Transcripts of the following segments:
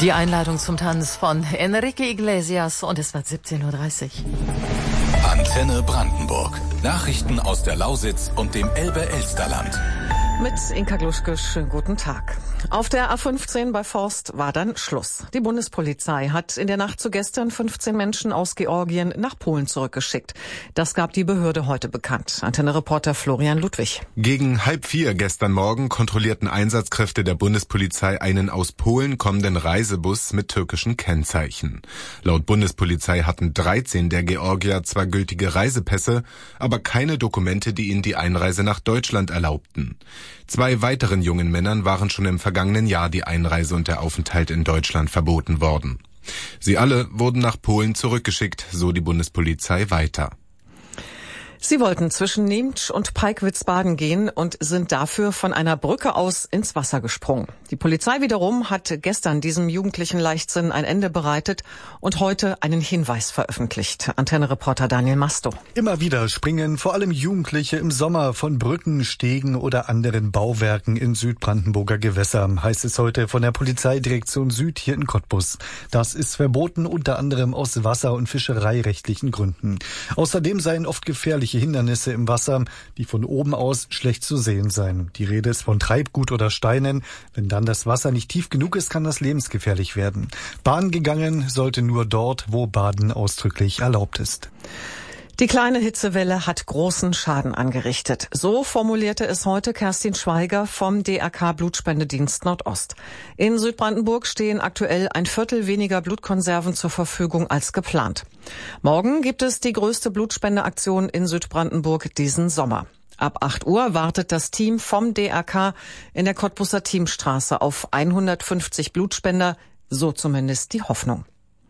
Die Einladung zum Tanz von Enrique Iglesias und es wird 17:30 Uhr. Antenne Brandenburg. Nachrichten aus der Lausitz und dem Elbe-Elsterland. Mit Inka Gluschke, schönen guten Tag. Auf der A15 bei Forst war dann Schluss. Die Bundespolizei hat in der Nacht zu gestern 15 Menschen aus Georgien nach Polen zurückgeschickt. Das gab die Behörde heute bekannt. Antenne-Reporter Florian Ludwig. Gegen 3:30 gestern Morgen kontrollierten Einsatzkräfte der Bundespolizei einen aus Polen kommenden Reisebus mit türkischen Kennzeichen. Laut Bundespolizei hatten 13 der Georgier zwar gültige Reisepässe, aber keine Dokumente, die ihnen die Einreise nach Deutschland erlaubten. 2 weiteren jungen Männern waren schon im vergangenen Jahr die Einreise und der Aufenthalt in Deutschland verboten worden. Sie alle wurden nach Polen zurückgeschickt, so die Bundespolizei weiter. Sie wollten zwischen Niemtsch und Peigwitz baden gehen und sind dafür von einer Brücke aus ins Wasser gesprungen. Die Polizei wiederum hat gestern diesem jugendlichen Leichtsinn ein Ende bereitet und heute einen Hinweis veröffentlicht. Antenne-Reporter Daniel Masto. Immer wieder springen vor allem Jugendliche im Sommer von Brücken, Stegen oder anderen Bauwerken in Südbrandenburger Gewässer, heißt es heute von der Polizeidirektion Süd hier in Cottbus. Das ist verboten, unter anderem aus wasser- und fischereirechtlichen Gründen. Außerdem seien oft gefährliche Hindernisse im Wasser, die von oben aus schlecht zu sehen seien. Die Rede ist von Treibgut oder Steinen. Wenn dann das Wasser nicht tief genug ist, kann das lebensgefährlich werden. Bahn gegangen sollte nur dort, wo Baden ausdrücklich erlaubt ist. Die kleine Hitzewelle hat großen Schaden angerichtet. So formulierte es heute Kerstin Schweiger vom DRK Blutspendedienst Nordost. In Südbrandenburg stehen aktuell 1/4 weniger Blutkonserven zur Verfügung als geplant. Morgen gibt es die größte Blutspendeaktion in Südbrandenburg diesen Sommer. Ab 8 Uhr wartet das Team vom DRK in der Cottbuser Thiemstraße auf 150 Blutspender, so zumindest die Hoffnung.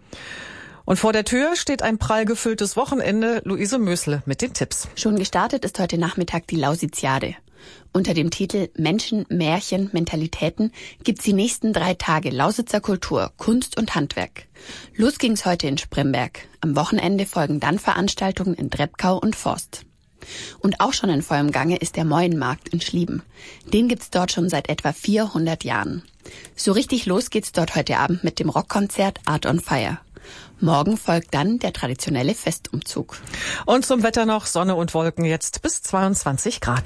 Und vor der Tür steht ein prall gefülltes Wochenende. Luise Mösle mit den Tipps. Schon gestartet ist heute Nachmittag die Lausiziade. Unter dem Titel Menschen, Märchen, Mentalitäten gibt's die nächsten 3 Tage Lausitzer Kultur, Kunst und Handwerk. Los ging's heute in Spremberg. Am Wochenende folgen dann Veranstaltungen in Drebkau und Forst. Und auch schon in vollem Gange ist der Moienmarkt in Schlieben. Den gibt's dort schon seit etwa 400 Jahren. So richtig los geht's dort heute Abend mit dem Rockkonzert Art on Fire. Morgen folgt dann der traditionelle Festumzug. Und zum Wetter noch Sonne und Wolken jetzt bis 22 Grad.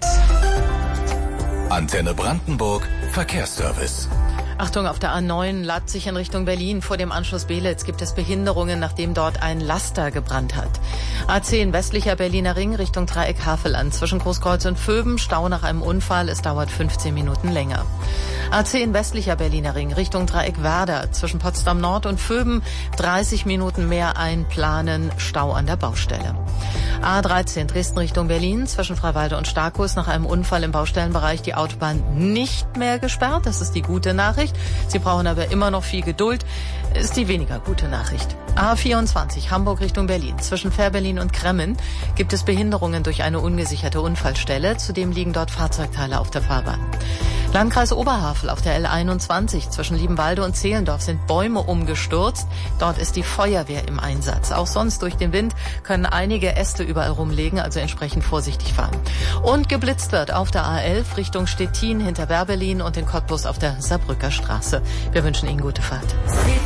Antenne Brandenburg, Verkehrsservice. Achtung, auf der A9 Leipzig in Richtung Berlin. Vor dem Anschluss Beelitz gibt es Behinderungen, nachdem dort ein Laster gebrannt hat. A10 westlicher Berliner Ring Richtung Dreieck Havelland. Zwischen Großkreuz und Vöben Stau nach einem Unfall. Es dauert 15 Minuten länger. A10 westlicher Berliner Ring Richtung Dreieck Werder. Zwischen Potsdam Nord und Vöben 30 Minuten mehr einplanen. Stau an der Baustelle. A13 Dresden Richtung Berlin. Zwischen Freiwalde und Starkus nach einem Unfall im Baustellenbereich die Autobahn nicht mehr gesperrt. Das ist die gute Nachricht. Sie brauchen aber immer noch viel Geduld. Ist die weniger gute Nachricht. A24 Hamburg Richtung Berlin. Zwischen Fährberlin und Kremmen gibt es Behinderungen durch eine ungesicherte Unfallstelle. Zudem liegen dort Fahrzeugteile auf der Fahrbahn. Landkreis Oberhavel auf der L21 zwischen Liebenwalde und Zehlendorf sind Bäume umgestürzt. Dort ist die Feuerwehr im Einsatz. Auch sonst durch den Wind können einige Äste überall rumliegen, also entsprechend vorsichtig fahren. Und geblitzt wird auf der A11 Richtung Stettin hinter Werbelin und in Cottbus auf der Saarbrücker Straße. Wir wünschen Ihnen gute Fahrt.